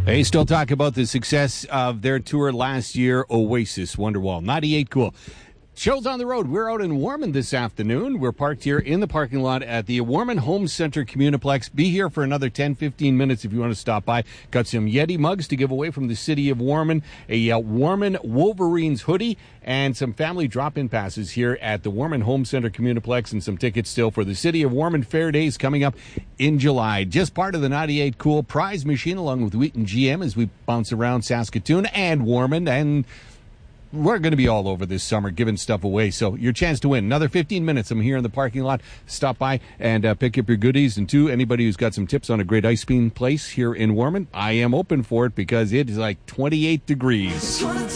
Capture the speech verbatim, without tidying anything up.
Hey, still talk about the success of their tour last year, Oasis Wonderwall. ninety-eight Cool. Show's on the road. We're out in Warman this afternoon. We're parked here in the parking lot at the Warman Home Center Communiplex. Be here for another ten, fifteen minutes if you want to stop by. Got some Yeti mugs to give away from the city of Warman, a uh, Warman Wolverines hoodie, and some family drop-in passes here at the Warman Home Center Communiplex, and some tickets still for the City of Warman Fair Days coming up in July. Just part of the ninety-eight Cool prize machine along with Wheaton G M as we bounce around Saskatoon and Warman, and we're going to be all over this summer giving stuff away. So your chance to win. Another fifteen minutes. I'm here in the parking lot. Stop by and uh, pick up your goodies. And two, anybody who's got some tips on a great ice cream place here in Warman, I am open for it because it is like twenty-eight degrees.